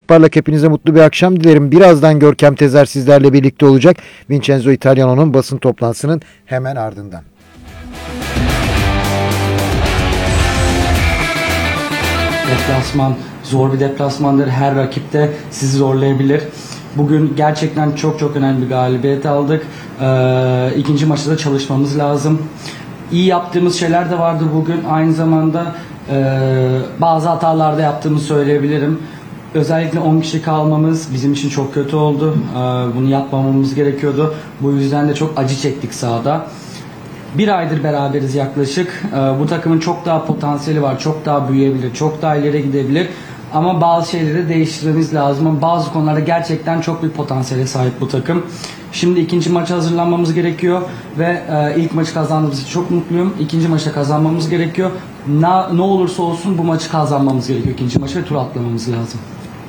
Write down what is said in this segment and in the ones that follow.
parlak, hepinize mutlu bir akşam dilerim. Birazdan Görkem Tezer sizlerle birlikte olacak. Vincenzo Italiano'nun basın toplantısının hemen ardından. Deplasman zor bir deplasmandır. Her rakipte sizi zorlayabilir. Bugün gerçekten çok önemli bir galibiyet aldık. İkinci maçta da çalışmamız lazım. İyi yaptığımız şeyler de vardı bugün. Aynı zamanda bazı hatalar da yaptığımı söyleyebilirim. Özellikle 10 kişi kalmamız bizim için çok kötü oldu. Bunu yapmamamız gerekiyordu. Bu yüzden de çok acı çektik sahada. Bir aydır beraberiz yaklaşık. Bu takımın çok daha potansiyeli var. Çok daha büyüyebilir. Çok daha ileri gidebilir. Ama bazı şeyleri değiştirmemiz lazım. Ama bazı konularda gerçekten çok bir potansiyele sahip bu takım. Şimdi ikinci maça hazırlanmamız gerekiyor. Ve ilk maçı kazandığımız için çok mutluyum. İkinci maçta kazanmamız gerekiyor. Ne olursa olsun bu maçı kazanmamız gerekiyor. İkinci maçı ve tur atlamamız lazım.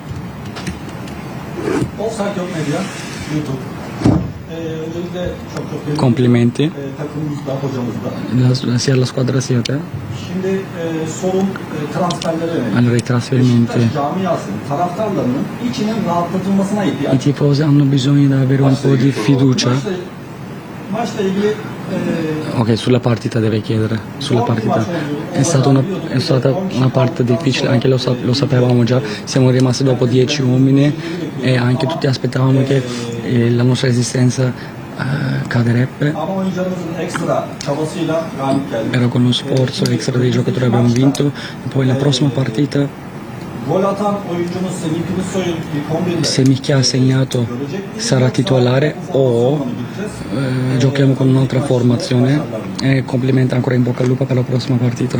Offside yok medya, YouTube. Öncelikle çok Komplimenti. takımımızda, hocamızda. Sia alla squadra sia a te. Şimdi sorun transferlere yönelik. Allora i trasferimenti. Beşiktaş camiasının, taraftarlarının içinin rahatlatılmasına I ihtiyaç. tifosi hanno bisogno di avere un po' di fiducia. Maçla ilgili Ok, sulla partita deve chiedere, sulla partita. È stata una partita difficile, anche lo sapevamo già, siamo rimasti dopo 10 uomini e anche tutti aspettavamo che la nostra esistenza caderebbe. ama oyuncularımızın ekstra çabasıyla galip geldik. Però con lo sforzo extra dei giocatori abbiamo vinto. Poi la prossima partita Gol atan oyuncumuz Semih Kılıçsoy'un ilk 11'de Semih che ha segnato sarà titolare o giochiamo con un'altra formazione e complimenti ancora in bocca al lupo per la prossima partita.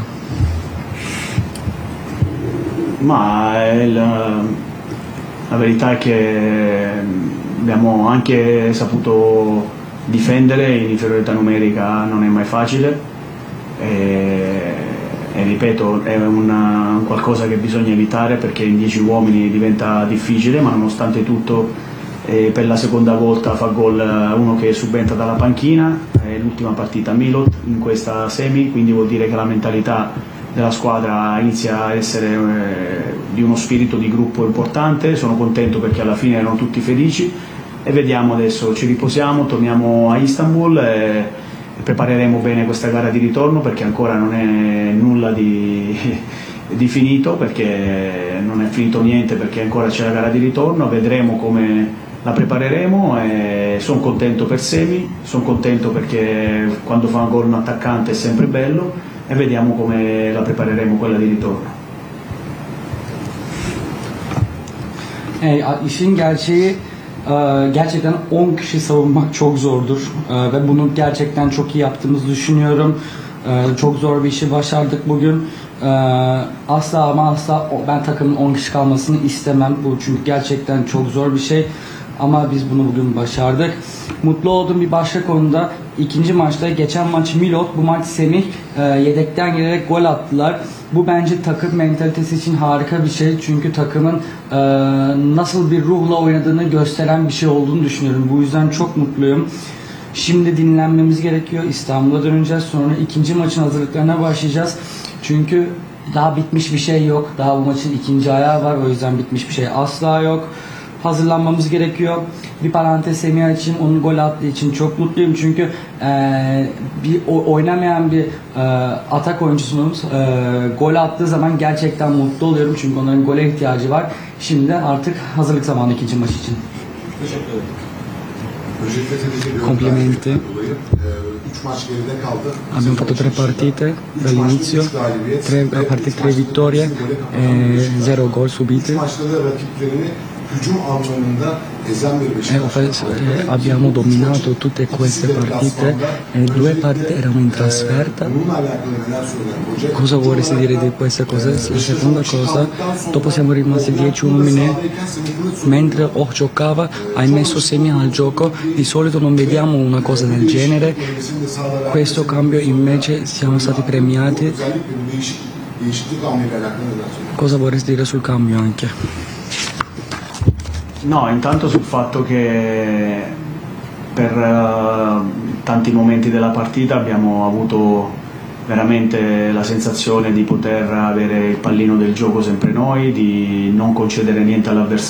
Ma la verità è che abbiamo anche saputo difendere in inferiorità numerica, non è mai facile e ripeto è un qualcosa che bisogna evitare perché in 10 uomini diventa difficile, ma nonostante tutto per la seconda volta fa gol uno che subentra dalla panchina, è l'ultima partita Milot in questa semi, quindi vuol dire che la mentalità della squadra inizia a essere di uno spirito di gruppo importante. Sono contento perché alla fine erano tutti felici e vediamo adesso, ci riposiamo, torniamo a Istanbul e prepareremo bene questa gara di ritorno perché ancora non è nulla di finito, perché non è finito niente, perché ancora c'è la gara di ritorno, vedremo come la prepareremo e sono contento per Semi, sono contento perché quando fa un gol un attaccante è sempre bello e vediamo come la prepareremo quella di ritorno. İşin gerçeği gerçekten 10 kişi savunmak çok zordur ve bunu gerçekten çok iyi yaptığımızı düşünüyorum. Çok zor bir işi başardık bugün. Asla ama asla ben takımın 10 kişi kalmasını istemem. Bu çünkü gerçekten çok zor bir şey. Ama biz bunu bugün başardık. Mutlu olduğum bir başka konuda ikinci maçta, geçen maç Milot, bu maç Semih yedekten gelerek gol attılar. Bu bence takım mentalitesi için harika bir şey. Çünkü takımın nasıl bir ruhla oynadığını gösteren bir şey olduğunu düşünüyorum. Bu yüzden çok mutluyum. Şimdi dinlenmemiz gerekiyor. İstanbul'a döneceğiz. Sonra ikinci maçın hazırlıklarına başlayacağız. Çünkü daha bitmiş bir şey yok. Daha bu maçın ikinci ayağı var. O yüzden bitmiş bir şey asla yok. Hazırlanmamız gerekiyor. Bir parantez Semih için, onun gol attığı için çok mutluyum. Çünkü bir oynamayan bir atak oyuncusunun gol attığı zaman gerçekten mutlu oluyorum. Çünkü onların gole ihtiyacı var. Şimdi artık hazırlık zamanı ikinci maç için. teşekkür ederim. Complimenti. 3 maç geride kaldı. Abbiamo fatto 3 partite dall'inizio, 3 partite, 3 vittorie e 0 gol subiti. 3 maçta da rakiplerini hücum anlamında ezen bir Beşiktaş. Abbiamo dominato tutte queste partite e 2 partite erano in trasferta. Bununla alakalı neler söyler hoca? Cosa vorresti dire di questa cosa? La seconda cosa, dopo siamo rimasti 10 uomini, mentre giocava hai messo Semih al gioco, di solito non vediamo una cosa del genere, questo cambio invece siamo stati premiati. Özellikle bu değişiklik hamleyle alakalı neler söyler? Cosa vorresti dire sul cambio anche? No, intanto sul fatto che per tanti momenti della partita abbiamo avuto veramente la sensazione di poter avere il pallino del gioco sempre noi, di non concedere niente all'avversario.